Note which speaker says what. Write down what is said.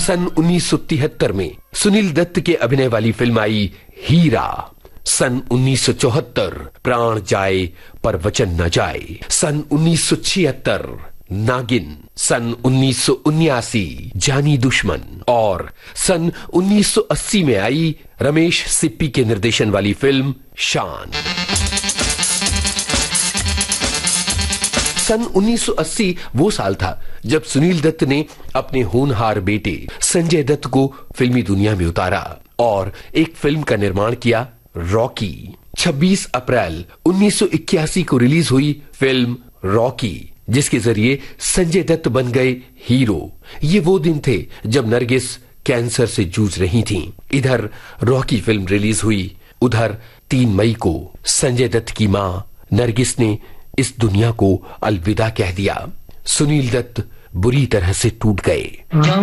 Speaker 1: सन 1973 में सुनील दत्त के अभिनय वाली फिल्म आई हीरा। सन 1974 प्राण जाए पर वचन न जाए। सन 1976 नागिन। सन 1979 जानी दुश्मन। और सन 1980 में आई रमेश सिप्पी के निर्देशन वाली फिल्म शान। सन 1980 वो साल था जब सुनील दत्त ने अपने होनहार बेटे संजय दत्त को फिल्मी दुनिया में उतारा और एक फिल्म का निर्माण किया, रॉकी। 26 अप्रैल 1981 को रिलीज हुई फिल्म रॉकी, जिसके जरिए संजय दत्त बन गए हीरो। ये वो दिन थे जब नरगिस कैंसर से जूझ रही थीं। इधर रॉकी फिल्म रिलीज हुई, उधर 3 मई को संजय दत्त की मां नरगिस ने इस दुनिया को अलविदा कह दिया। सुनील दत्त बुरी तरह से टूट गए।